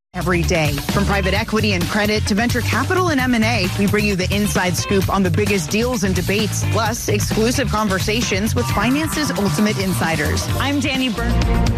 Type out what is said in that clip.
Every day, from private equity and credit to venture capital and M&A, we bring you the inside scoop on the biggest deals and debates, plus exclusive conversations with finance's ultimate insiders. I'm Danny Byrne.